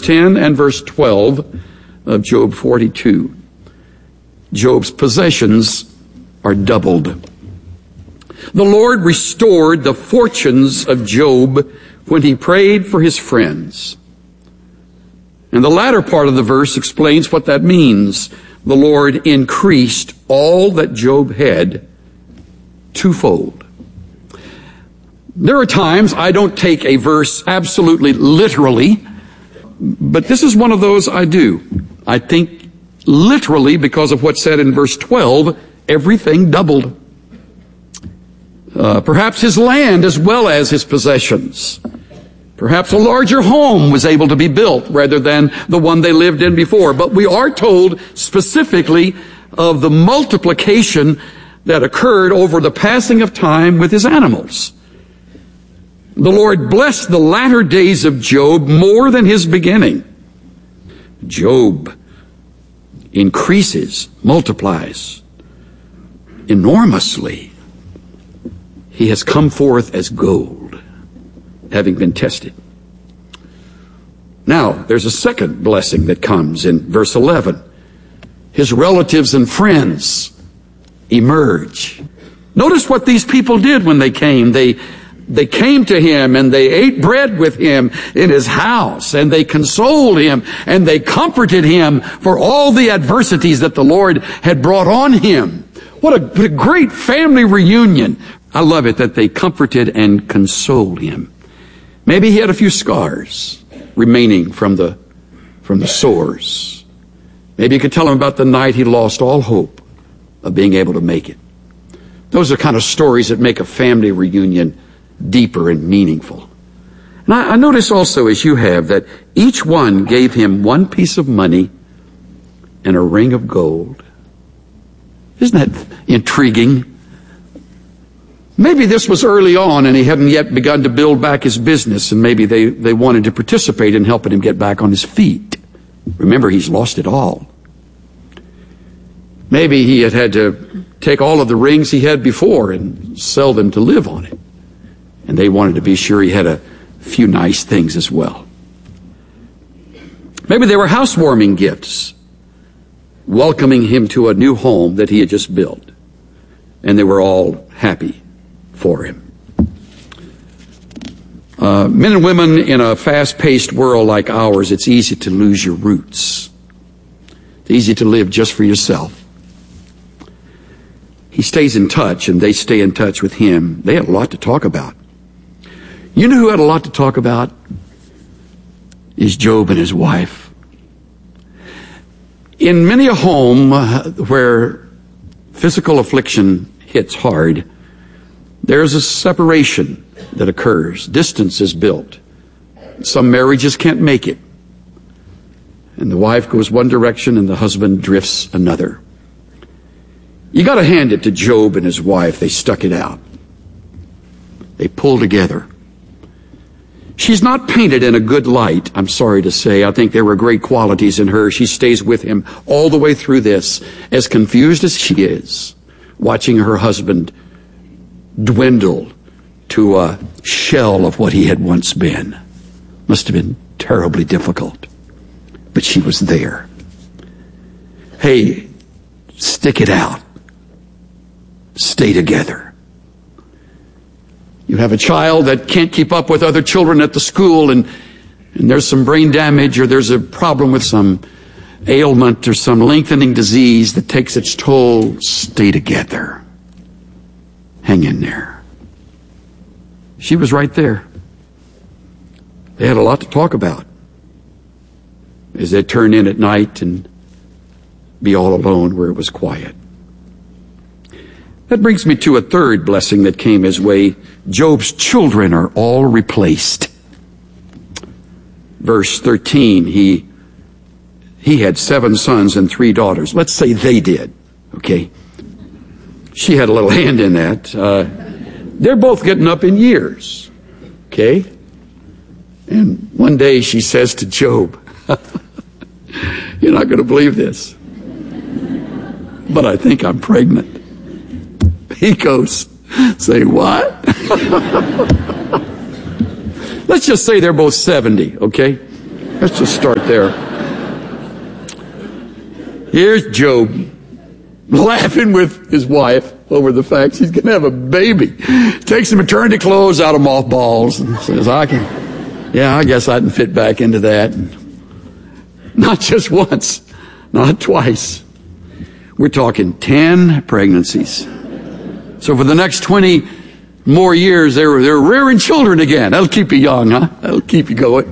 10 and verse 12 of Job 42. Job's possessions are doubled. The Lord restored the fortunes of Job when he prayed for his friends. And the latter part of the verse explains what that means. The Lord increased all that Job had twofold. There are times I don't take a verse absolutely literally, but this is one of those I do. I think literally because of what's said in verse 12, everything doubled. Perhaps his land as well as his possessions. Perhaps a larger home was able to be built rather than the one they lived in before. But we are told specifically of the multiplication that occurred over the passing of time with his animals. The Lord blessed the latter days of Job more than his beginning. Job increases, multiplies enormously. He has come forth as gold, having been tested. Now, there's a second blessing that comes in verse 11. His relatives and friends emerge. Notice what these people did when they came. They came to him and they ate bread with him in his house, and they consoled him and they comforted him for all the adversities that the Lord had brought on him. What a great family reunion. I love it that they comforted and consoled him. Maybe he had a few scars remaining from the sores. Maybe you could tell him about the night he lost all hope of being able to make it. Those are kind of stories that make a family reunion deeper and meaningful. And I notice also, as you have, that each one gave him one piece of money and a ring of gold. Isn't that intriguing? Maybe this was early on and he hadn't yet begun to build back his business, and maybe they wanted to participate in helping him get back on his feet. Remember, he's lost it all. Maybe he had to take all of the rings he had before and sell them to live on it. And they wanted to be sure he had a few nice things as well. Maybe they were housewarming gifts, welcoming him to a new home that he had just built. And they were all happy for him. Men and women in a fast-paced world like ours, it's easy to lose your roots. It's easy to live just for yourself. He stays in touch and they stay in touch with him. They had a lot to talk about. You know who had a lot to talk about? Is Job and his wife. In many a home where physical affliction hits hard, there's a separation that occurs. Distance is built. Some marriages can't make it. And the wife goes one direction and the husband drifts another. You got to hand it to Job and his wife. They stuck it out. They pulled together. She's not painted in a good light, I'm sorry to say. I think there were great qualities in her. She stays with him all the way through this, as confused as she is, watching her husband dwindle to a shell of what he had once been. Must have been terribly difficult. But she was there. Hey, stick it out. Stay together. You have a child that can't keep up with other children at the school, and there's some brain damage, or there's a problem with some ailment or some lengthening disease that takes its toll. Stay together. Hang in there. She was right there. They had a lot to talk about as they turn in at night and be all alone where it was quiet. That brings me to a third blessing that came his way. Job's children are all replaced. Verse 13, he had 7 sons and 3 daughters. Let's say they did, okay? She had a little hand in that. They're both getting up in years, okay? And one day she says to Job, you're not going to believe this, but I think I'm pregnant. He goes, say what? Let's just say they're both 70, okay? Let's just start there. Here's Job laughing with his wife over the fact he's going to have a baby. Takes some maternity clothes out of mothballs and says, I guess I can fit back into that. Not just once, not twice. We're talking 10 pregnancies. So for the next 20 more years, they're rearing children again. That'll keep you young, huh? That'll keep you going.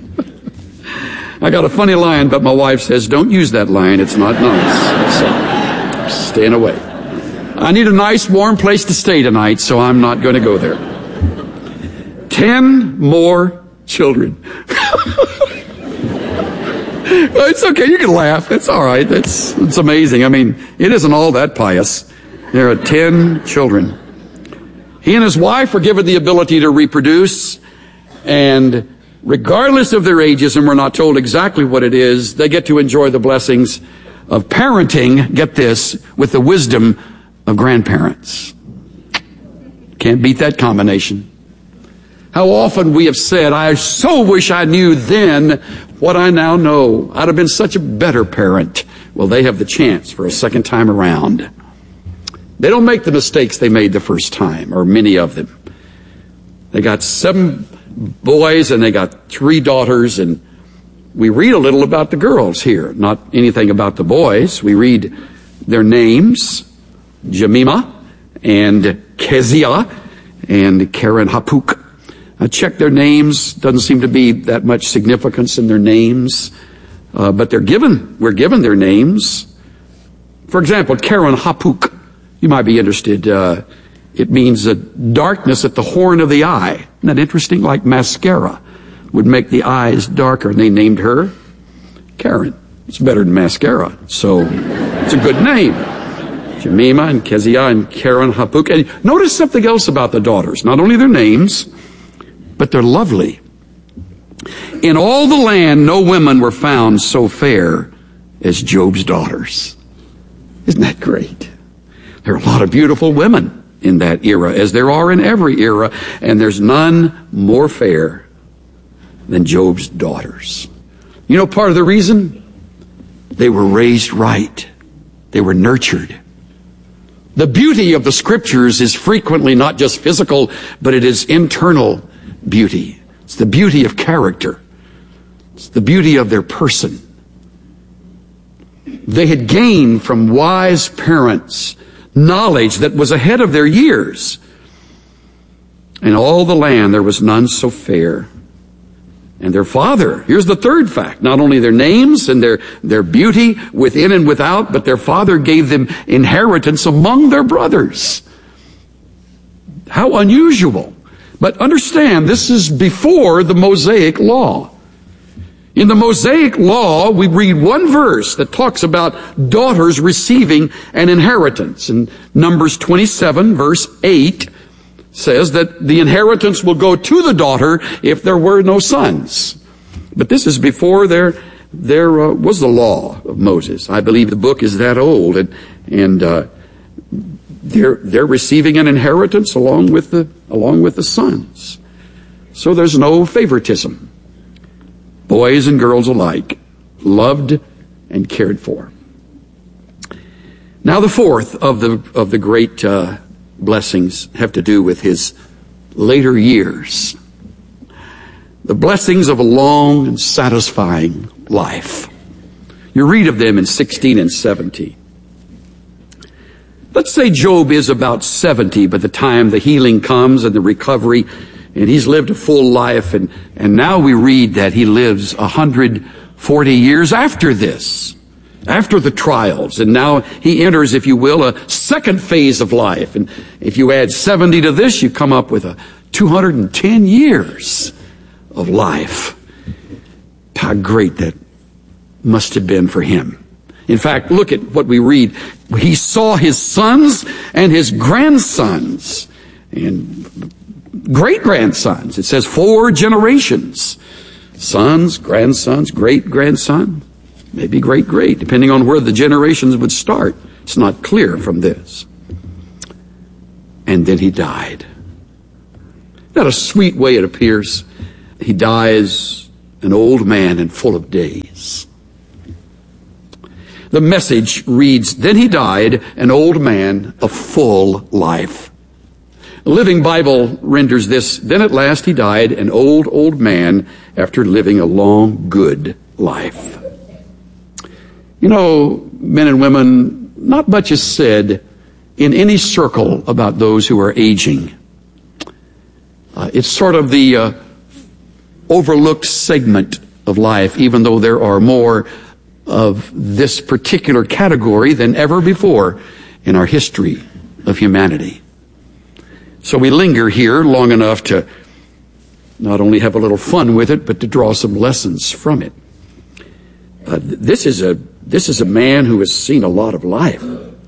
I got a funny line, but my wife says, don't use that line. It's not nice. So, staying away. I need a nice, warm place to stay tonight, so I'm not going to go there. 10 more children. It's okay. You can laugh. It's all right. It's amazing. I mean, it isn't all that pious. There are 10 children. He and his wife were given the ability to reproduce, and regardless of their ages, and we're not told exactly what it is, they get to enjoy the blessings of parenting, get this, with the wisdom of grandparents. Can't beat that combination. How often we have said, I so wish I knew then what I now know. I'd have been such a better parent. Well, they have the chance for a second time around. They don't make the mistakes they made the first time, or many of them. They got 7 boys and they got 3 daughters, and we read a little about the girls here, not anything about the boys. We read their names, Jemima and Keziah and Karen Hapuk. I checked their names. Doesn't seem to be that much significance in their names, but we're given their names. For example, Karen Hapuk, you might be interested. It means a darkness at the horn of the eye. Isn't that interesting? Like mascara would make the eyes darker. And they named her Karen. It's better than mascara. So it's a good name. Jemima and Keziah and Karen Hapuk. And notice something else about the daughters. Not only their names, but they're lovely. In all the land, no women were found so fair as Job's daughters. Isn't that great? There are a lot of beautiful women in that era, as there are in every era, and there's none more fair than Job's daughters. You know part of the reason? They were raised right. They were nurtured. The beauty of the Scriptures is frequently not just physical, but it is internal beauty. It's the beauty of character. It's the beauty of their person. They had gained from wise parents knowledge that was ahead of their years. In all the land there was none so fair. And their father, here's the third fact, not only their names and their beauty within and without, but their father gave them inheritance among their brothers. How unusual. But understand, this is before the Mosaic Law. In the Mosaic Law, we read one verse that talks about daughters receiving an inheritance. And Numbers 27, verse 8, says that the inheritance will go to the daughter if there were no sons. But this is before there was the law of Moses. I believe the book is that old, and they're receiving an inheritance along with the sons. So there's no favoritism. Boys and girls alike, loved and cared for. Now the fourth of the great blessings have to do with his later years. The blessings of a long and satisfying life. You read of them in 16 and 17. Let's say Job is about 70 by the time the healing comes and the recovery, and he's lived a full life, and now we read that he lives 140 years after this, after the trials, and now he enters, if you will, a second phase of life. And if you add 70 to this, you come up with 210 years of life. How great that must have been for him. In fact, look at what we read. He saw his sons and his grandsons and great-grandsons. It says 4 generations. Sons, grandsons, great-grandson, maybe great-great, depending on where the generations would start. It's not clear from this. And then he died. Isn't that a sweet way it appears? He dies an old man and full of days. The Message reads, then he died, an old man of full life. The Living Bible renders this, then at last he died, an old man after living a long, good life. You know, men and women, not much is said in any circle about those who are aging. It's sort of the overlooked segment of life, even though there are more of this particular category than ever before in our history of humanity. So we linger here long enough to not only have a little fun with it, but to draw some lessons from it. This is a man who has seen a lot of life.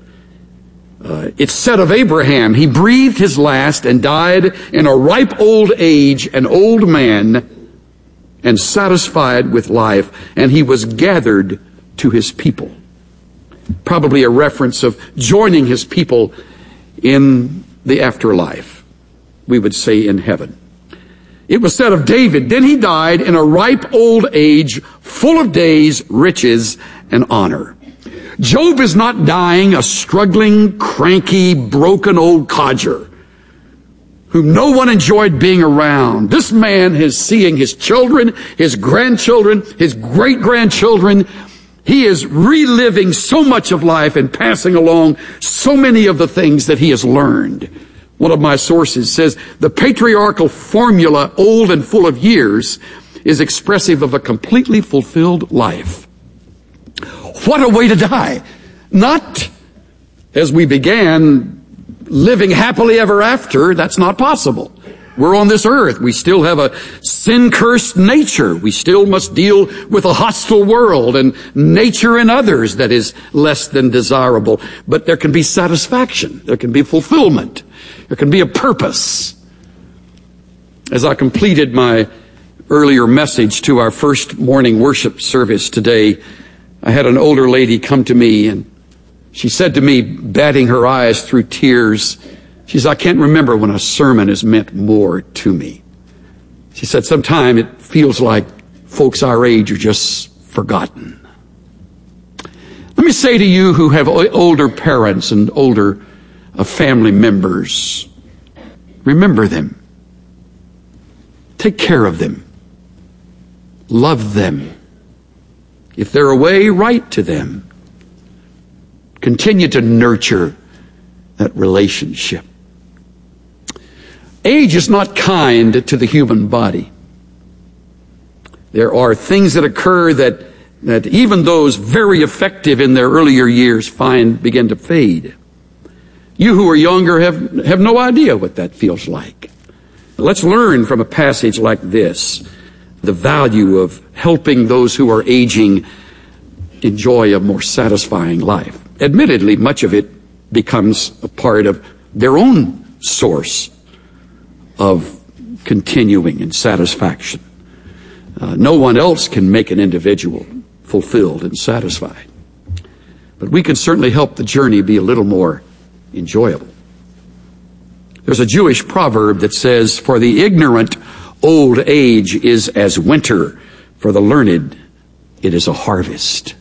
It's said of Abraham, he breathed his last and died in a ripe old age, an old man, and satisfied with life, and he was gathered to his people. Probably a reference of joining his people in the afterlife. We would say in heaven. It was said of David, then he died in a ripe old age, full of days, riches, and honor. Job is not dying a struggling, cranky, broken old codger whom no one enjoyed being around. This man is seeing his children, his grandchildren, his great-grandchildren. He is reliving so much of life and passing along so many of the things that he has learned. One of my sources says the patriarchal formula, old and full of years, is expressive of a completely fulfilled life. What a way to die. Not as we began living happily ever after. That's not possible. We're on this earth. We still have a sin-cursed nature. We still must deal with a hostile world and nature in others that is less than desirable. But there can be satisfaction. There can be fulfillment. There can be a purpose. As I completed my earlier message to our first morning worship service today, I had an older lady come to me, and she said to me, batting her eyes through tears, she said, I can't remember when a sermon has meant more to me. She said, sometimes it feels like folks our age are just forgotten. Let me say to you who have older parents and older family members, remember them. Take care of them. Love them. If they're away, write to them. Continue to nurture that relationship. Age is not kind to the human body. There are things that occur that even those very effective in their earlier years begin to fade. You who are younger have no idea what that feels like. Let's learn from a passage like this the value of helping those who are aging enjoy a more satisfying life. Admittedly, much of it becomes a part of their own source of continuing and satisfaction. No one else can make an individual fulfilled and satisfied. But we can certainly help the journey be a little more enjoyable. There's a Jewish proverb that says, for the ignorant, old age is as winter. For the learned, it is a harvest.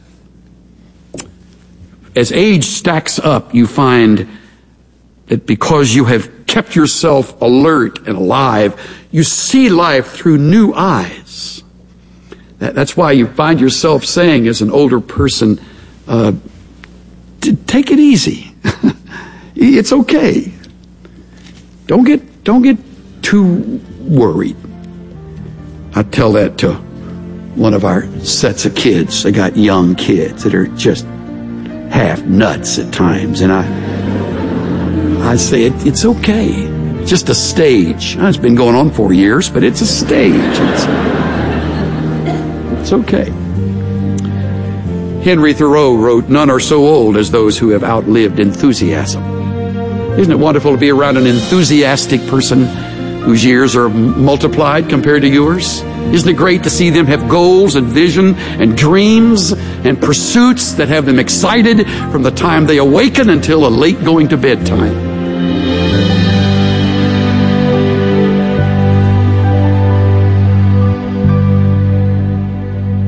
As age stacks up, you find that because you have kept yourself alert and alive, you see life through new eyes. That's why you find yourself saying as an older person, take it easy. It's okay. Don't get too worried. I tell that to one of our sets of kids. They got young kids that are just half nuts at times, and I say it's okay. It's just a stage. It's been going on 4 years, but it's a stage. It's okay. Henry Thoreau wrote, none are so old as those who have outlived enthusiasm. Isn't it wonderful to be around an enthusiastic person whose years are multiplied compared to yours? Isn't it great to see them have goals and vision and dreams and pursuits that have them excited from the time they awaken until a late going to bed time?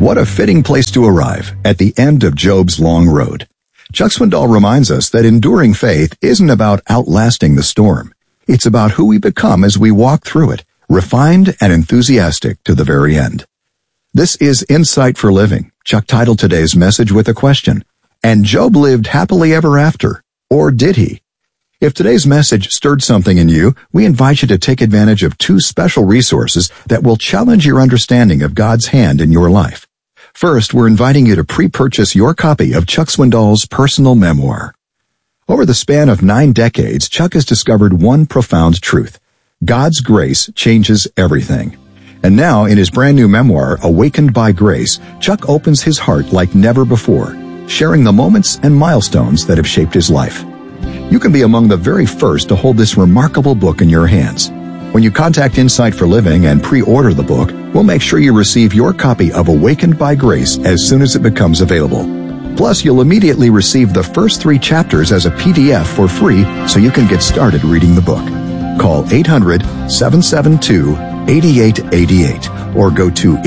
What a fitting place to arrive at the end of Job's long road. Chuck Swindoll reminds us that enduring faith isn't about outlasting the storm. It's about who we become as we walk through it, refined and enthusiastic to the very end. This is Insight for Living. Chuck titled today's message with a question. And Job lived happily ever after, or did he? If today's message stirred something in you, we invite you to take advantage of 2 special resources that will challenge your understanding of God's hand in your life. First, we're inviting you to pre-purchase your copy of Chuck Swindoll's personal memoir. Over the span of 9 decades, Chuck has discovered one profound truth. God's grace changes everything. And now, in his brand new memoir, Awakened by Grace, Chuck opens his heart like never before, sharing the moments and milestones that have shaped his life. You can be among the very first to hold this remarkable book in your hands. When you contact Insight for Living and pre-order the book, we'll make sure you receive your copy of Awakened by Grace as soon as it becomes available. Plus, you'll immediately receive the first 3 chapters as a PDF for free so you can get started reading the book. Call 800-772-8888 or go to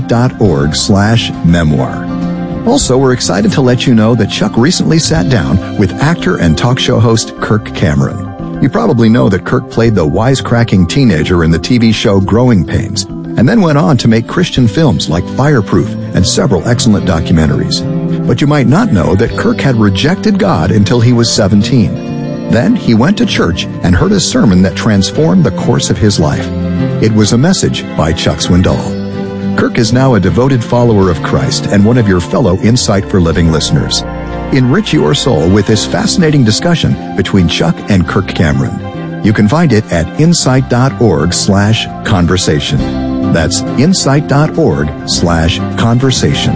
insight.org/memoir. Also, we're excited to let you know that Chuck recently sat down with actor and talk show host Kirk Cameron. You probably know that Kirk played the wisecracking teenager in the TV show Growing Pains, and then went on to make Christian films like Fireproof and several excellent documentaries. But you might not know that Kirk had rejected God until he was 17. Then he went to church and heard a sermon that transformed the course of his life. It was a message by Chuck Swindoll. Kirk is now a devoted follower of Christ and one of your fellow Insight for Living listeners. Enrich your soul with this fascinating discussion between Chuck and Kirk Cameron. You can find it at insight.org/conversation. That's insight.org/conversation.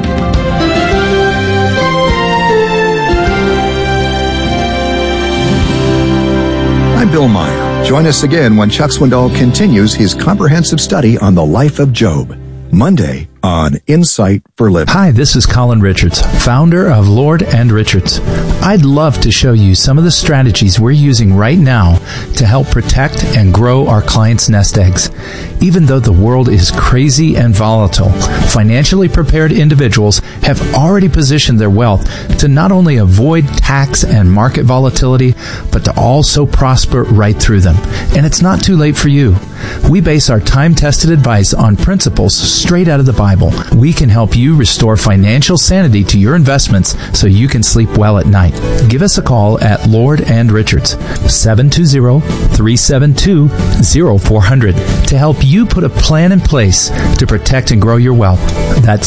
I'm Bill Meyer. Join us again when Chuck Swindoll continues his comprehensive study on the life of Job. Monday on Insight for Living. Hi, this is Colin Richards, founder of Lord and Richards. I'd love to show you some of the strategies we're using right now to help protect and grow our clients' nest eggs. Even though the world is crazy and volatile, financially prepared individuals have already positioned their wealth to not only avoid tax and market volatility, but to also prosper right through them. And it's not too late for you. We base our time-tested advice on principles straight out of the Bible. We can help you restore financial sanity to your investments so you can sleep well at night. Give us a call at Lord and Richards, 720-372-0400, to help you put a plan in place to protect and grow your wealth. That's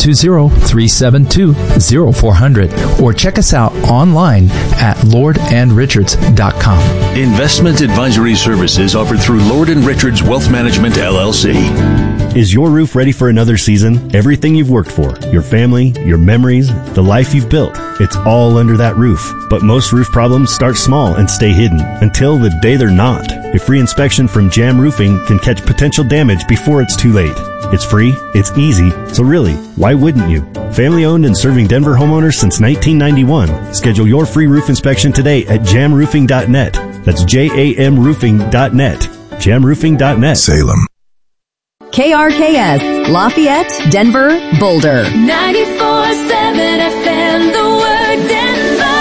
720-372-0400, or check us out online at lordandrichards.com. Investment advisory services offered through Lord and Richards Wealth Management, LLC. Is your roof ready for another season? Everything you've worked for, your family, your memories, the life you've built, it's all under that roof. But most roof problems start small and stay hidden until the day they're not. A free inspection from Jam Roofing can catch potential damage before it's too late. It's free, it's easy, so really, why wouldn't you? Family owned and serving Denver homeowners since 1991. Schedule your free roof inspection today at jamroofing.net. That's jamroofing.net. jamroofing.net. Salem. KRKS, Lafayette, Denver, Boulder. 94.7 FM, the word Denver.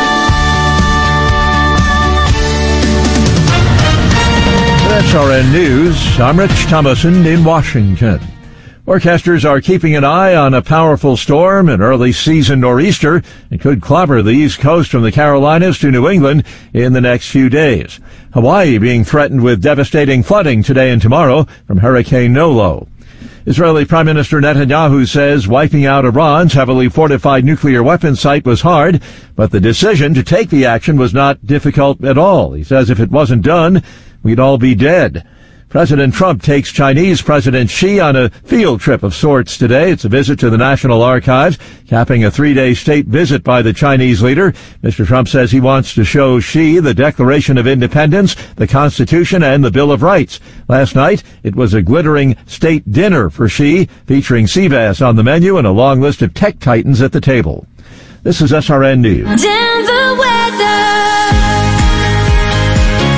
SRN News, I'm Rich Thomason in Washington. Forecasters are keeping an eye on a powerful storm, an early season nor'easter. It could clobber the East Coast from the Carolinas to New England in the next few days. Hawaii being threatened with devastating flooding today and tomorrow from Hurricane Nolo. Israeli Prime Minister Netanyahu says wiping out Iran's heavily fortified nuclear weapons site was hard, but the decision to take the action was not difficult at all. He says if it wasn't done, we'd all be dead. President Trump takes Chinese President Xi on a field trip of sorts today. It's a visit to the National Archives, capping a 3-day state visit by the Chinese leader. Mr. Trump says he wants to show Xi the Declaration of Independence, the Constitution, and the Bill of Rights. Last night, it was a glittering state dinner for Xi, featuring sea bass on the menu and a long list of tech titans at the table. This is SRN News. Denver weather.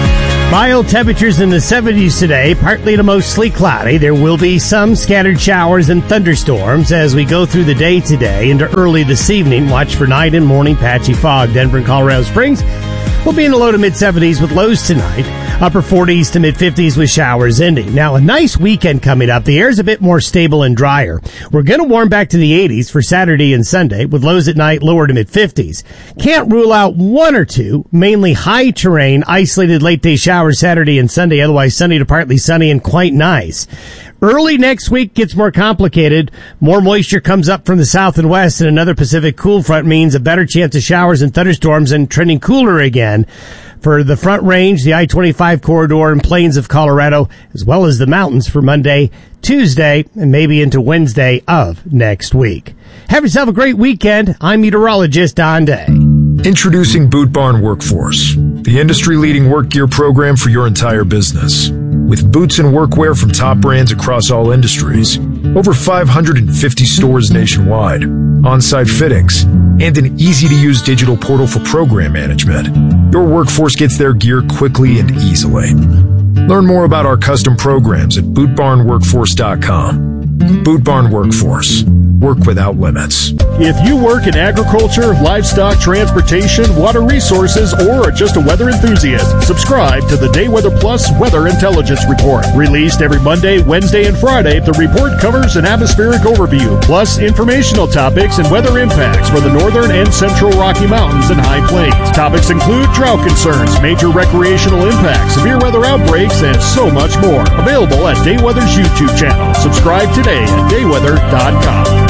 Mild temperatures in the 70s today, partly to mostly cloudy. There will be some scattered showers and thunderstorms as we go through the day today into early this evening. Watch for night and morning patchy fog. Denver and Colorado Springs will be in the low to mid-70s with lows tonight. Upper 40s to mid-50s with showers ending. Now, a nice weekend coming up. The air's a bit more stable and drier. We're going to warm back to the 80s for Saturday and Sunday with lows at night lower to mid-50s. Can't rule out one or two, mainly high terrain, isolated late day showers Saturday and Sunday, otherwise sunny to partly sunny and quite nice. Early next week gets more complicated. More moisture comes up from the south and west, and another Pacific cool front means a better chance of showers and thunderstorms and trending cooler again for the Front Range, the I-25 corridor, and plains of Colorado, as well as the mountains for Monday, Tuesday, and maybe into Wednesday of next week. Have yourself a great weekend. I'm meteorologist Don Day. Introducing Boot Barn Workforce, the industry-leading work gear program for your entire business. With boots and workwear from top brands across all industries, over 550 stores nationwide, on-site fittings, and an easy-to-use digital portal for program management, your workforce gets their gear quickly and easily. Learn more about our custom programs at bootbarnworkforce.com. Boot Barn Workforce. Work without limits. If you work in agriculture, livestock, transportation, water resources, or are just a weather enthusiast, subscribe to the Day Weather Plus Weather Intelligence Report. Released every Monday, Wednesday, and Friday, the report covers an atmospheric overview, plus informational topics and weather impacts for the northern and central Rocky Mountains and High Plains. Topics include drought concerns, major recreational impacts, severe weather outbreaks, and so much more. Available at Day Weather's YouTube channel. Subscribe today at dayweather.com.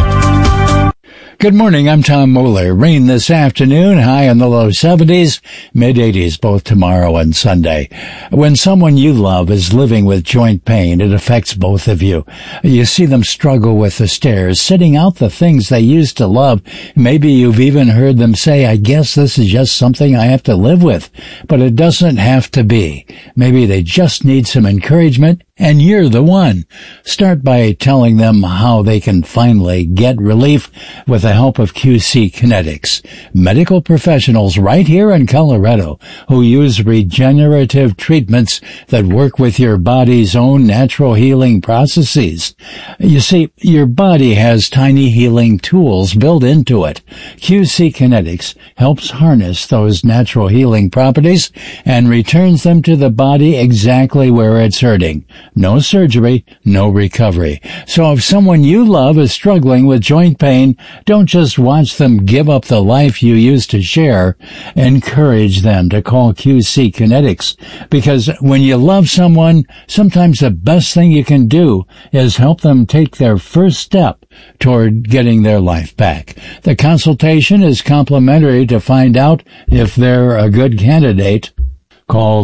Good morning, I'm Tom Moeller. Rain this afternoon, high in the low 70s, mid-80s both tomorrow and Sunday. When someone you love is living with joint pain, it affects both of you. You see them struggle with the stairs, sitting out the things they used to love. Maybe you've even heard them say, I guess this is just something I have to live with. But it doesn't have to be. Maybe they just need some encouragement, and you're the one. Start by telling them how they can finally get relief with the help of QC Kinetics, medical professionals right here in Colorado who use regenerative treatments that work with your body's own natural healing processes. You see, your body has tiny healing tools built into it. QC Kinetics helps harness those natural healing properties and returns them to the body exactly where it's hurting. No surgery, no recovery. So if someone you love is struggling with joint pain, don't just watch them give up the life you used to share. Encourage them to call QC Kinetics, because when you love someone, sometimes the best thing you can do is help them take their first step toward getting their life back. The consultation is complimentary. To find out if they're a good candidate, call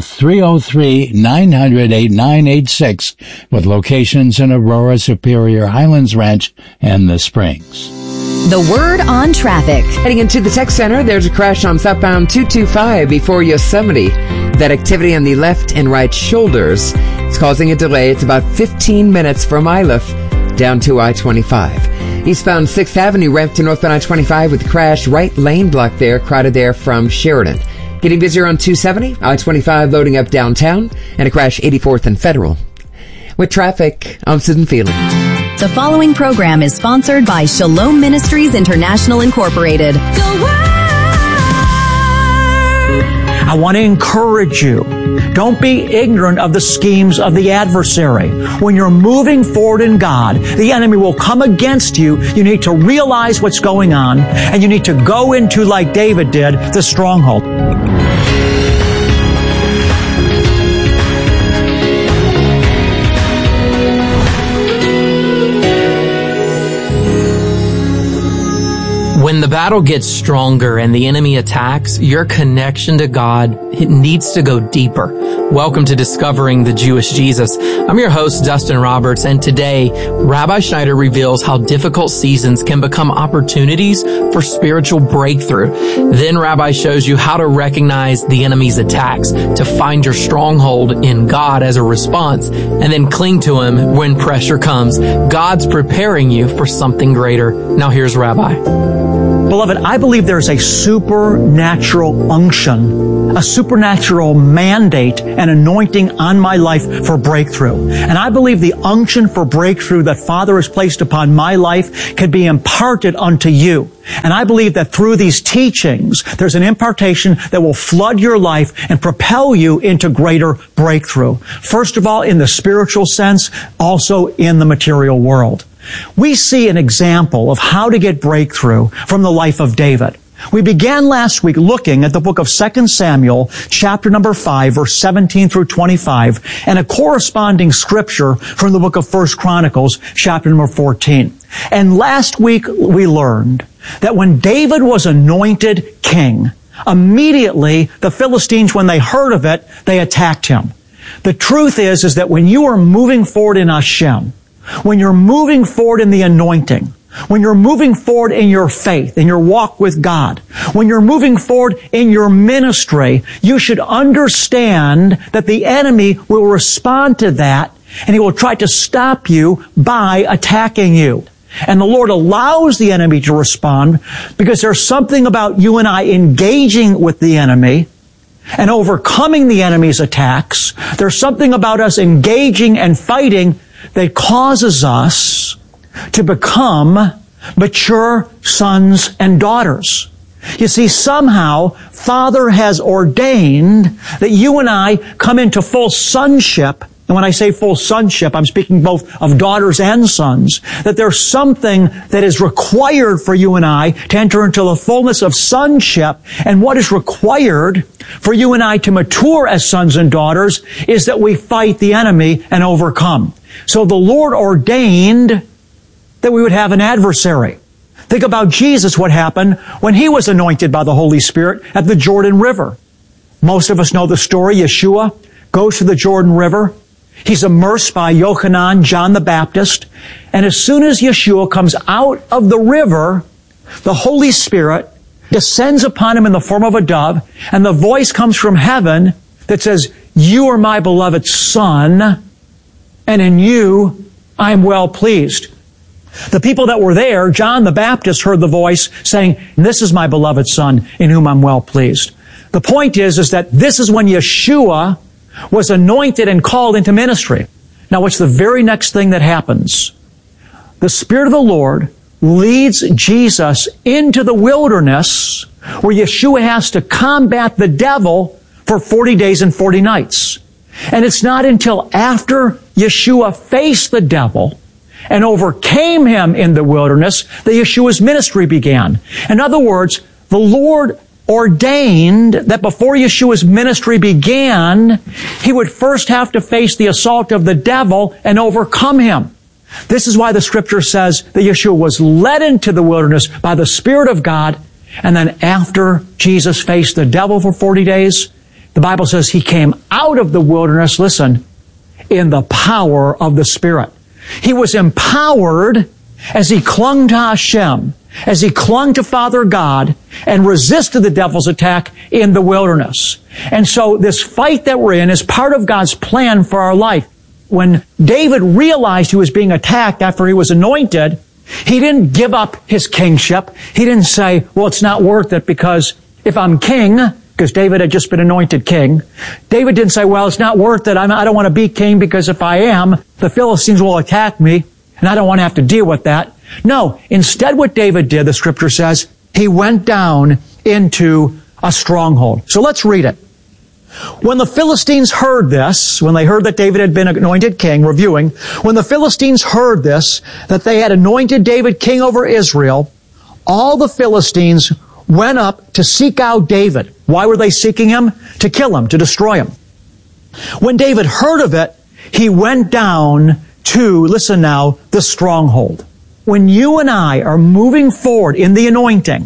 303-900-8986 with locations in Aurora, Superior, Highlands Ranch, and the Springs. The word on traffic. Heading into the tech center, there's a crash on southbound 225 before Yosemite. That activity on the left and right shoulders is causing a delay. It's about 15 minutes from Iliff down to I-25. Eastbound 6th Avenue ramp to northbound I-25 with crash, right lane block there, crowded there from Sheridan. Getting busier on 270, I-25 loading up downtown, and a crash 84th and Federal. With traffic, I'm Susan Feeling. The following program is sponsored by Shalom Ministries International Incorporated. I want to encourage you. Don't be ignorant of the schemes of the adversary. When you're moving forward in God, the enemy will come against you. You need to realize what's going on, and you need to go into, like David did, the stronghold. When the battle gets stronger and the enemy attacks, your connection to God, it needs to go deeper. Welcome to Discovering the Jewish Jesus. I'm your host, Dustin Roberts, and today, Rabbi Schneider reveals how difficult seasons can become opportunities for spiritual breakthrough. Then Rabbi shows you how to recognize the enemy's attacks, to find your stronghold in God as a response, and then cling to Him when pressure comes. God's preparing you for something greater. Now here's Rabbi. Beloved, I believe there's a supernatural unction, a supernatural mandate and anointing on my life for breakthrough. And I believe the unction for breakthrough that Father has placed upon my life can be imparted unto you. And I believe that through these teachings, there's an impartation that will flood your life and propel you into greater breakthrough. First of all, in the spiritual sense, also in the material world. We see an example of how to get breakthrough from the life of David. We began last week looking at the book of 2 Samuel, chapter number 5, verse 17 through 25, and a corresponding scripture from the book of 1 Chronicles, chapter number 14. And last week we learned that when David was anointed king, immediately the Philistines, when they heard of it, they attacked him. The truth is that when you are moving forward in Hashem, when you're moving forward in the anointing, when you're moving forward in your faith, in your walk with God, when you're moving forward in your ministry, you should understand that the enemy will respond to that, and he will try to stop you by attacking you. And the Lord allows the enemy to respond because there's something about you and I engaging with the enemy and overcoming the enemy's attacks. There's something about us engaging and fighting that causes us to become mature sons and daughters. You see, somehow, Father has ordained that you and I come into full sonship. And when I say full sonship, I'm speaking both of daughters and sons. That there's something that is required for you and I to enter into the fullness of sonship. And what is required for you and I to mature as sons and daughters is that we fight the enemy and overcome. So the Lord ordained that we would have an adversary. Think about Jesus, what happened when he was anointed by the Holy Spirit at the Jordan River. Most of us know the story. Yeshua goes to the Jordan River. He's immersed by Yochanan, John the Baptist. And as soon as Yeshua comes out of the river, the Holy Spirit descends upon him in the form of a dove, and the voice comes from heaven that says, "You are my beloved Son, and in you I am well pleased." The people that were there, John the Baptist heard the voice saying, "This is my beloved Son, in whom I'm well pleased." The point is that this is when Yeshua was anointed and called into ministry. Now what's the very next thing that happens? The Spirit of the Lord leads Jesus into the wilderness where Yeshua has to combat the devil for 40 days and 40 nights. And it's not until after Yeshua faced the devil and overcame him in the wilderness that Yeshua's ministry began. In other words, the Lord ordained that before Yeshua's ministry began, he would first have to face the assault of the devil and overcome him. This is why the scripture says that Yeshua was led into the wilderness by the Spirit of God, and then after Jesus faced the devil for 40 days, the Bible says he came out of the wilderness, listen, in the power of the Spirit. He was empowered as he clung to Hashem, as he clung to Father God and resisted the devil's attack in the wilderness. And so this fight that we're in is part of God's plan for our life. When David realized he was being attacked after he was anointed, he didn't give up his kingship. He didn't say, well, it's not worth it because if I'm king, because David had just been anointed king, David didn't say, well, it's not worth it. I don't want to be king because if I am, the Philistines will attack me and I don't want to have to deal with that. No, instead what David did, the scripture says, he went down into a stronghold. So let's read it. When the Philistines heard this, when they heard that David had been anointed king, reviewing, when the Philistines heard this, that they had anointed David king over Israel, all the Philistines went up to seek out David. Why were they seeking him? To kill him, to destroy him. When David heard of it, he went down to, listen now, the stronghold. When you and I are moving forward in the anointing,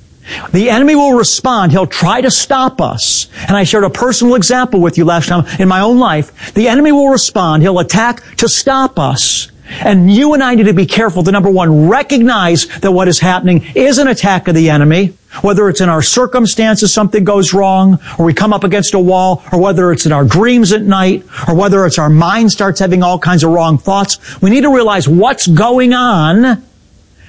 the enemy will respond. He'll try to stop us. And I shared a personal example with you last time in my own life. The enemy will respond. He'll attack to stop us. And you and I need to be careful to, number one, recognize that what is happening is an attack of the enemy. Whether it's in our circumstances, something goes wrong, or we come up against a wall, or whether it's in our dreams at night, or whether it's our mind starts having all kinds of wrong thoughts. We need to realize what's going on.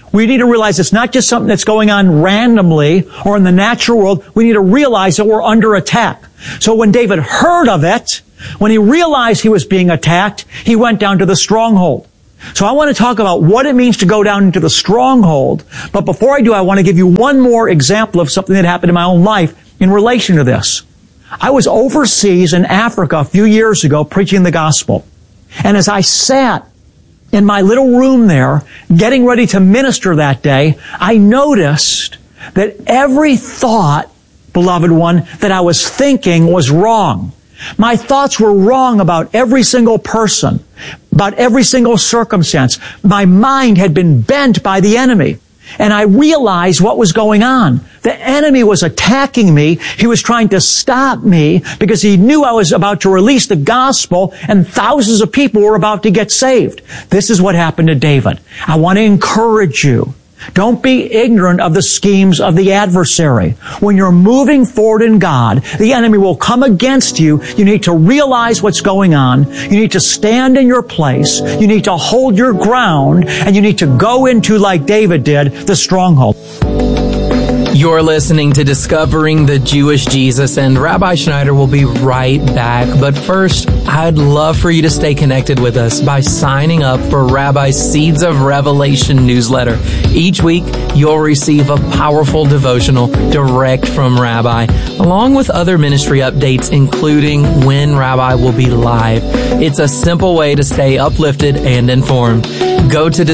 We need to realize it's not just something that's going on randomly or in the natural world. We need to realize that we're under attack. So when David heard of it, when he realized he was being attacked, he went down to the stronghold. So I want to talk about what it means to go down into the stronghold. But before I do, I want to give you one more example of something that happened in my own life in relation to this. I was overseas in Africa a few years ago preaching the gospel. And as I sat in my little room there, getting ready to minister that day, I noticed that every thought, beloved one, that I was thinking was wrong. My thoughts were wrong about every single person, about every single circumstance. My mind had been bent by the enemy. And I realized what was going on. The enemy was attacking me. He was trying to stop me because he knew I was about to release the gospel and thousands of people were about to get saved. This is what happened to David. I want to encourage you. Don't be ignorant of the schemes of the adversary. When you're moving forward in God, the enemy will come against you. You need to realize what's going on. You need to stand in your place. You need to hold your ground. And you need to go into, like David did, the stronghold. You're listening to Discovering the Jewish Jesus, and Rabbi Schneider will be right back. But first, I'd love for you to stay connected with us by signing up for Rabbi's Seeds of Revelation newsletter. Each week, you'll receive a powerful devotional direct from Rabbi, along with other ministry updates, including when Rabbi will be live. It's a simple way to stay uplifted and informed. Go to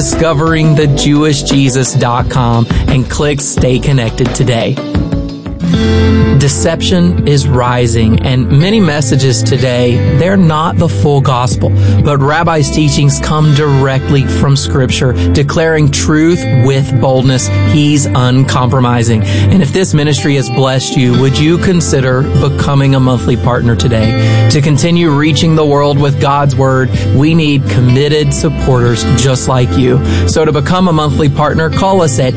discoveringthejewishjesus.com and click Stay Connected today. Deception is rising, and many messages today, they're not the full gospel, but Rabbi's teachings come directly from Scripture, declaring truth with boldness. He's uncompromising. And if this ministry has blessed you, would you consider becoming a monthly partner today? To continue reaching the world with God's Word, we need committed supporters just like you. So to become a monthly partner, call us at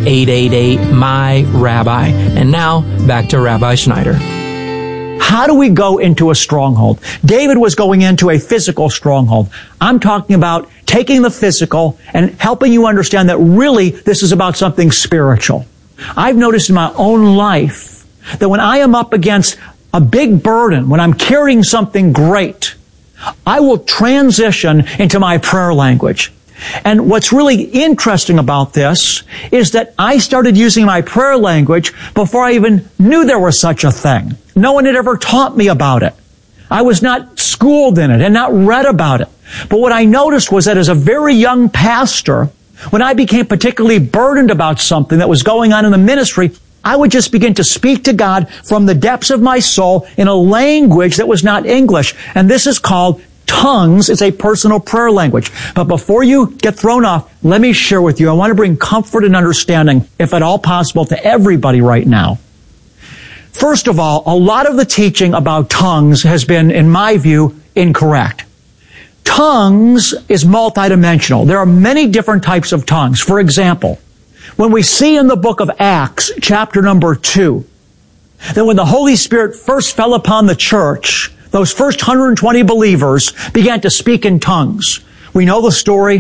888-MY-RABBI. And now, back to Rabbi Schneider. How do we go into a stronghold? David was going into a physical stronghold. I'm talking about taking the physical and helping you understand that really this is about something spiritual. I've noticed in my own life that when I am up against a big burden, when I'm carrying something great, I will transition into my prayer language. And what's really interesting about this is that I started using my prayer language before I even knew there was such a thing. No one had ever taught me about it. I was not schooled in it and not read about it. But what I noticed was that as a very young pastor, when I became particularly burdened about something that was going on in the ministry, I would just begin to speak to God from the depths of my soul in a language that was not English. And this is called tongues. It's a personal prayer language. But before you get thrown off, let me share with you. I want to bring comfort and understanding, if at all possible, to everybody right now. First of all, a lot of the teaching about tongues has been, in my view, incorrect. Tongues is multidimensional. There are many different types of tongues. For example, when we see in the book of Acts, chapter number 2, that when the Holy Spirit first fell upon the church, those first 120 believers began to speak in tongues. We know the story.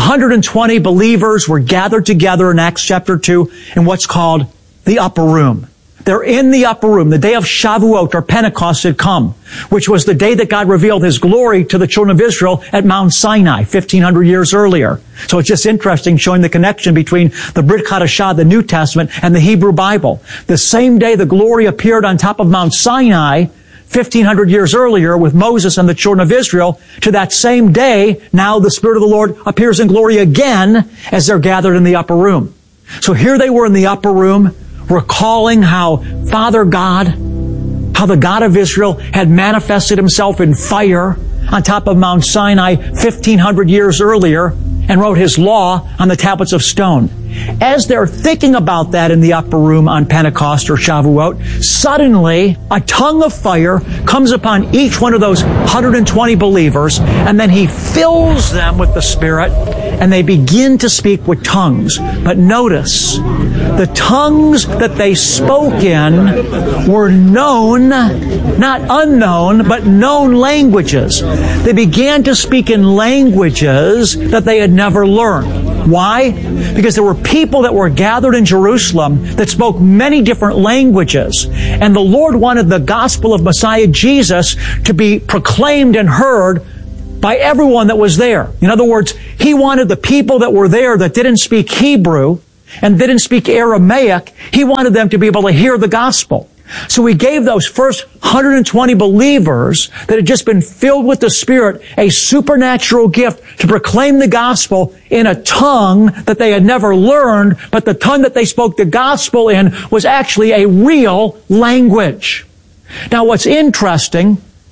120 believers were gathered together in Acts chapter 2 in what's called the upper room. They're in the upper room. The day of Shavuot, or Pentecost, had come, which was the day that God revealed His glory to the children of Israel at Mount Sinai, 1,500 years earlier. So it's just interesting showing the connection between the Brit Chadashah, the New Testament, and the Hebrew Bible. The same day the glory appeared on top of Mount Sinai, 1,500 years earlier with Moses and the children of Israel, to that same day, now the Spirit of the Lord appears in glory again as they're gathered in the upper room. So here they were in the upper room, recalling how Father God, how the God of Israel had manifested Himself in fire on top of Mount Sinai 1,500 years earlier and wrote His law on the tablets of stone. As they're thinking about that in the upper room on Pentecost or Shavuot, suddenly a tongue of fire comes upon each one of those 120 believers, and then He fills them with the Spirit, and they begin to speak with tongues. But notice, the tongues that they spoke in were known, not unknown, but known languages. They began to speak in languages that they had never learned. Why? Because there were people that were gathered in Jerusalem that spoke many different languages. And the Lord wanted the gospel of Messiah Jesus to be proclaimed and heard by everyone that was there. In other words, He wanted the people that were there that didn't speak Hebrew and didn't speak Aramaic, He wanted them to be able to hear the gospel. So He gave those first 120 believers that had just been filled with the Spirit a supernatural gift to proclaim the gospel in a tongue that they had never learned, but the tongue that they spoke the gospel in was actually a real language. Now what's interesting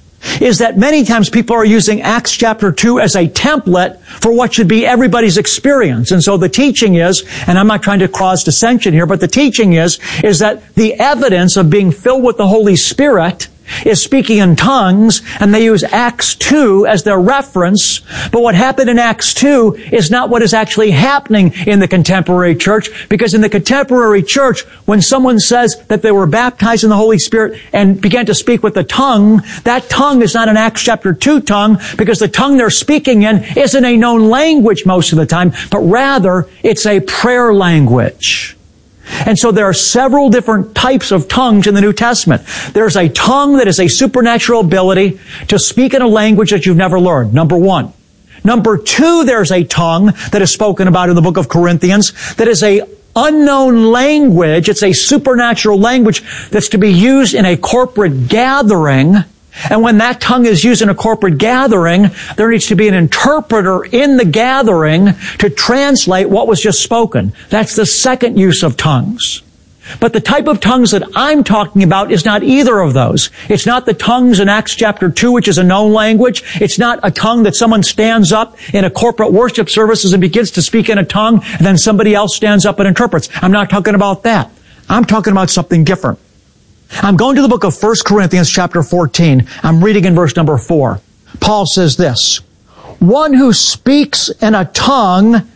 is that many times people are using Acts chapter 2 as a template for what should be everybody's experience. And so the teaching is, and I'm not trying to cause dissension here, but the teaching is that the evidence of being filled with the Holy Spirit is speaking in tongues, and they use Acts 2 as their reference. But what happened in Acts 2 is not what is actually happening in the contemporary church, because in the contemporary church, when someone says that they were baptized in the Holy Spirit and began to speak with a tongue, that tongue is not an Acts chapter 2 tongue, because the tongue they're speaking in isn't a known language most of the time, but rather it's a prayer language. And so there are several different types of tongues in the New Testament. There's a tongue that is a supernatural ability to speak in a language that you've never learned, number one. Number two, there's a tongue that is spoken about in the book of Corinthians that is a unknown language. It's a supernatural language that's to be used in a corporate gathering. And when that tongue is used in a corporate gathering, there needs to be an interpreter in the gathering to translate what was just spoken. That's the second use of tongues. But the type of tongues that I'm talking about is not either of those. It's not the tongues in Acts chapter 2, which is a known language. It's not a tongue that someone stands up in a corporate worship services and begins to speak in a tongue, and then somebody else stands up and interprets. I'm not talking about that. I'm talking about something different. I'm going to the book of 1 Corinthians chapter 14. I'm reading in verse number 4. Paul says this, "One who speaks in a tongue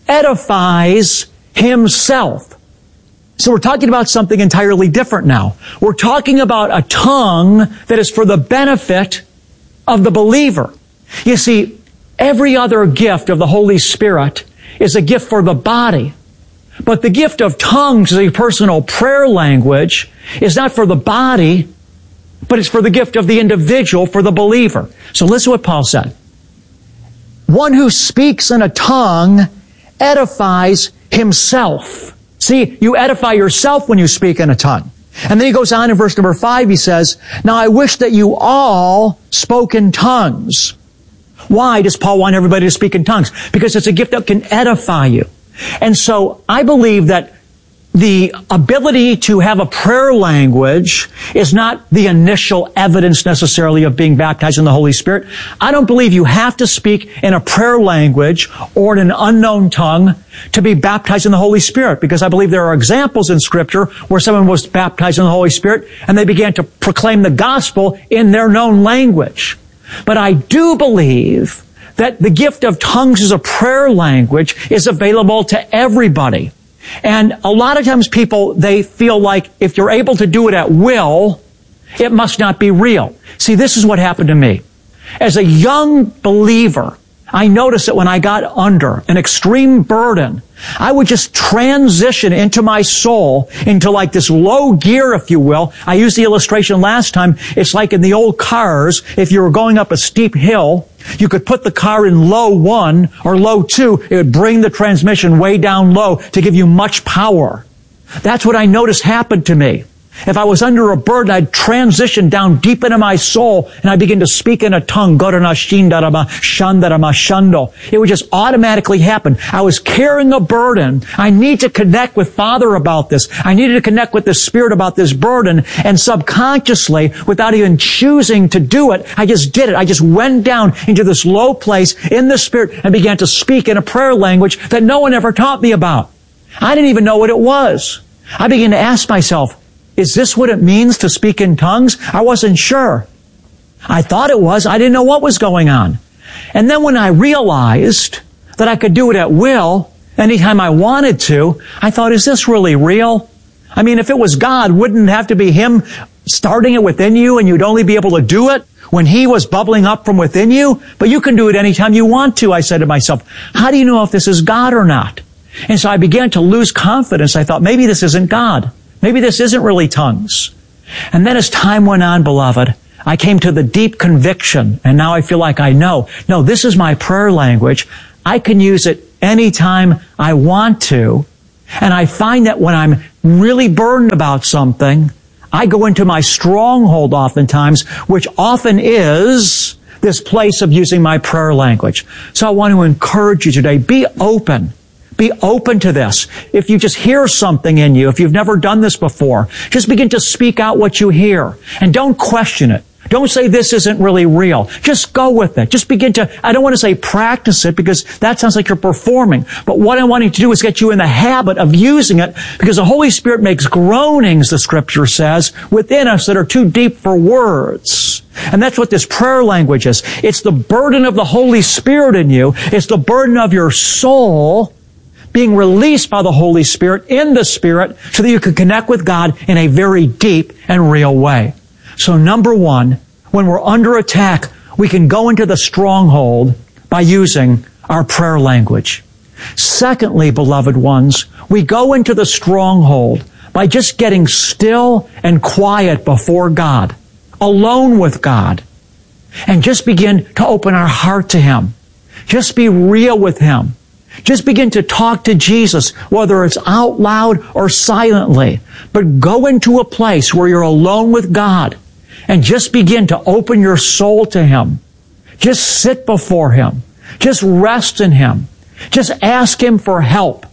edifies himself." So we're talking about something entirely different now. We're talking about a tongue that is for the benefit of the believer. You see, every other gift of the Holy Spirit is a gift for the body. But the gift of tongues as a personal prayer language is not for the body, but it's for the gift of the individual, for the believer. So listen to what Paul said. One who speaks in a tongue edifies himself. See, you edify yourself when you speak in a tongue. And then he goes on in verse number 5, he says, "Now I wish that you all spoke in tongues." Why does Paul want everybody to speak in tongues? Because it's a gift that can edify you. And so I believe that the ability to have a prayer language is not the initial evidence necessarily of being baptized in the Holy Spirit. I don't believe you have to speak in a prayer language or in an unknown tongue to be baptized in the Holy Spirit, because I believe there are examples in Scripture where someone was baptized in the Holy Spirit and they began to proclaim the gospel in their known language. But I do believe that the gift of tongues as a prayer language is available to everybody. And a lot of times people, they feel like if you're able to do it at will, it must not be real. See, this is what happened to me. As a young believer, I noticed that when I got under an extreme burden, I would just transition into my soul into like this low gear, if you will. I used the illustration last time. It's like in the old cars, if you were going up a steep hill, you could put the car in low 1 or low 2. It would bring the transmission way down low to give you much power. That's what I noticed happened to me. If I was under a burden, I'd transition down deep into my soul and I'd begin to speak in a tongue. It would just automatically happen. I was carrying a burden. I need to connect with Father about this. I needed to connect with the Spirit about this burden. And subconsciously, without even choosing to do it, I just did it. I just went down into this low place in the Spirit and began to speak in a prayer language that no one ever taught me about. I didn't even know what it was. I began to ask myself, is this what it means to speak in tongues? I wasn't sure. I thought it was. I didn't know what was going on. And then when I realized that I could do it at will, anytime I wanted to, I thought, is this really real? I mean, if it was God, wouldn't it have to be Him starting it within you and you'd only be able to do it when He was bubbling up from within you, but you can do it anytime you want to. I said to myself, how do you know if this is God or not? And so I began to lose confidence. I thought, maybe this isn't God. Maybe this isn't really tongues. And then as time went on, beloved, I came to the deep conviction, and now I feel like I know. No, this is my prayer language. I can use it anytime I want to. And I find that when I'm really burdened about something, I go into my stronghold oftentimes, which often is this place of using my prayer language. So I want to encourage you today, be open. Be open to this. If you just hear something in you, if you've never done this before, just begin to speak out what you hear. And don't question it. Don't say this isn't really real. Just go with it. Just begin to, I don't want to say practice it because that sounds like you're performing. But what I want you to do is get you in the habit of using it because the Holy Spirit makes groanings, the Scripture says, within us that are too deep for words. And that's what this prayer language is. It's the burden of the Holy Spirit in you. It's the burden of your soul being released by the Holy Spirit in the Spirit so that you can connect with God in a very deep and real way. So number one, when we're under attack, we can go into the stronghold by using our prayer language. Secondly, beloved ones, we go into the stronghold by just getting still and quiet before God, alone with God, and just begin to open our heart to Him. Just be real with Him. Just begin to talk to Jesus, whether it's out loud or silently. But go into a place where you're alone with God and just begin to open your soul to Him. Just sit before Him. Just rest in Him. Just ask Him for help.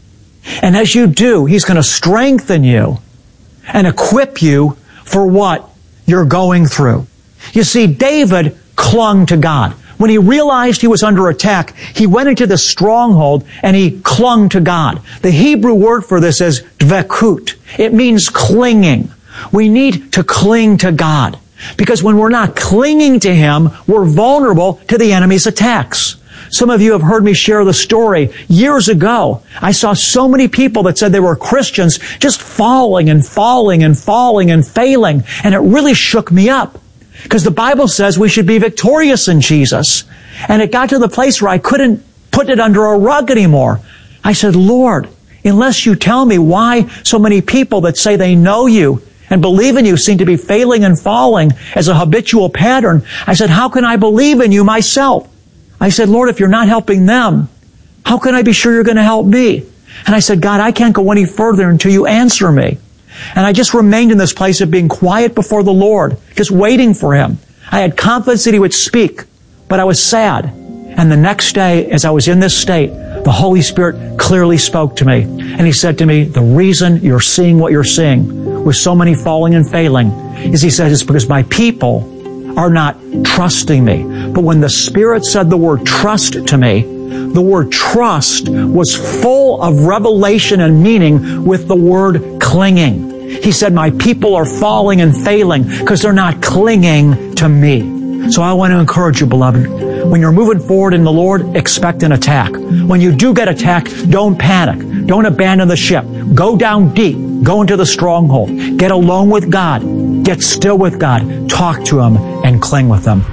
And as you do, He's going to strengthen you and equip you for what you're going through. You see, David clung to God. When he realized he was under attack, he went into the stronghold and he clung to God. The Hebrew word for this is dvekut. It means clinging. We need to cling to God. Because when we're not clinging to Him, we're vulnerable to the enemy's attacks. Some of you have heard me share the story. Years ago, I saw so many people that said they were Christians just falling and falling and falling and failing. And it really shook me up. Because the Bible says we should be victorious in Jesus. And it got to the place where I couldn't put it under a rug anymore. I said, Lord, unless you tell me why so many people that say they know you and believe in you seem to be failing and falling as a habitual pattern, I said, how can I believe in you myself? I said, Lord, if you're not helping them, how can I be sure you're going to help me? And I said, God, I can't go any further until you answer me. And I just remained in this place of being quiet before the Lord, just waiting for Him. I had confidence that He would speak, but I was sad. And the next day, as I was in this state, the Holy Spirit clearly spoke to me. And He said to me, the reason you're seeing what you're seeing with so many falling and failing is, He said, it's because my people are not trusting me. But when the Spirit said the word trust to me, the word trust was full of revelation and meaning with the word clinging. He said, my people are falling and failing because they're not clinging to me. So I want to encourage you, beloved, when you're moving forward in the Lord, expect an attack. When you do get attacked, don't panic. Don't abandon the ship. Go down deep. Go into the stronghold. Get alone with God. Get still with God. Talk to Him and cling with Him.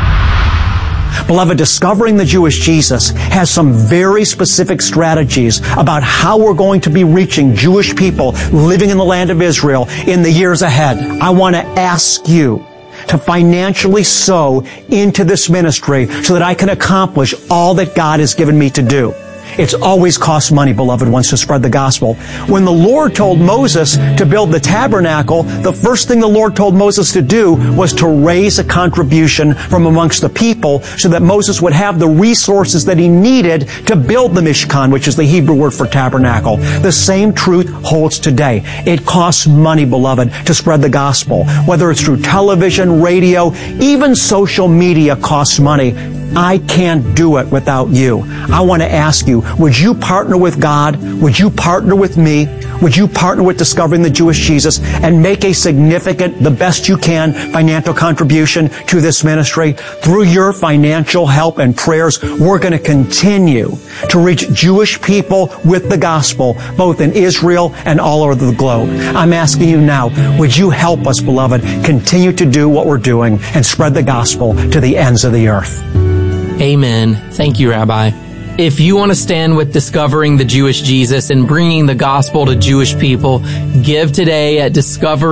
Beloved, Discovering the Jewish Jesus has some very specific strategies about how we're going to be reaching Jewish people living in the land of Israel in the years ahead. I want to ask you to financially sow into this ministry so that I can accomplish all that God has given me to do. It's always cost money, beloved ones, to spread the gospel. When the Lord told Moses to build the tabernacle, the first thing the Lord told Moses to do was to raise a contribution from amongst the people so that Moses would have the resources that he needed to build the Mishkan, which is the Hebrew word for tabernacle. The same truth holds today. It costs money, beloved, to spread the gospel. Whether it's through television, radio, even social media costs money. I can't do it without you. I want to ask you, would you partner with God? Would you partner with me? would you partner with Discovering the Jewish Jesus and make a significant, the best you can, financial contribution to this ministry? Through your financial help and prayers, we're going to continue to reach Jewish people with the gospel, both in Israel and all over the globe. I'm asking you now, would you help us, beloved, continue to do what we're doing and spread the gospel to the ends of the earth? Amen. Thank you, Rabbi. If you want to stand with Discovering the Jewish Jesus and bringing the gospel to Jewish people, give today at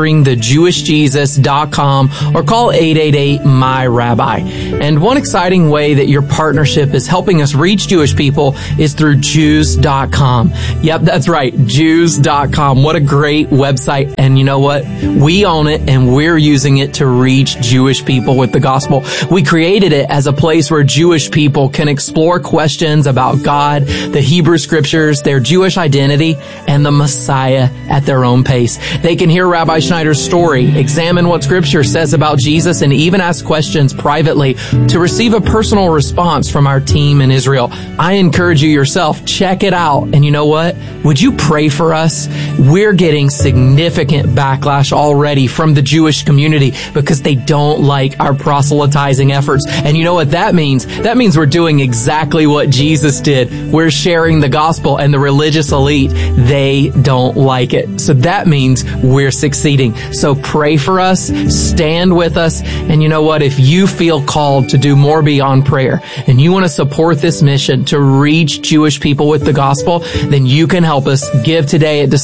discoveringthejewishjesus.com or call 888-MY-RABBI. And one exciting way that your partnership is helping us reach Jewish people is through Jews.com. Yep, that's right, Jews.com. What a great website. And you know what? We own it and we're using it to reach Jewish people with the gospel. We created it as a place where Jewish people can explore questions about God, the Hebrew Scriptures, their Jewish identity, and the Messiah at their own pace. They can hear Rabbi Schneider's story, examine what Scripture says about Jesus, and even ask questions privately to receive a personal response from our team in Israel. I encourage you yourself, check it out. And you know what? Would you pray for us? We're getting significant backlash already from the Jewish community because they don't like our proselytizing efforts. And you know what that means? That means we're doing exactly what Jesus did. We're sharing the gospel, and the religious elite, they don't like it. So that means we're succeeding. So pray for us, stand with us, and you know what? If you feel called to do more beyond prayer, and you want to support this mission to reach Jewish people with the gospel, then you can help us. Give today at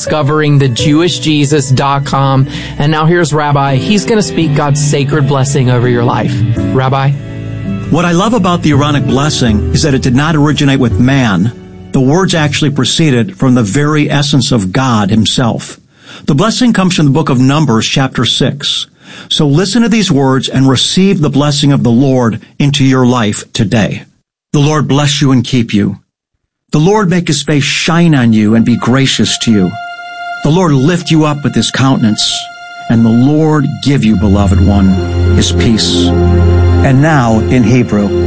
discoveringthejewishjesus.com. And now here's Rabbi. He's going to speak God's sacred blessing over your life. Rabbi? What I love about the Aaronic blessing is that it did not originate with man. The words actually proceeded from the very essence of God himself. The blessing comes from the book of Numbers, chapter 6. So listen to these words and receive the blessing of the Lord into your life today. The Lord bless you and keep you. The Lord make his face shine on you and be gracious to you. The Lord lift you up with his countenance, and the Lord give you, beloved one, his peace. And now, in Hebrew,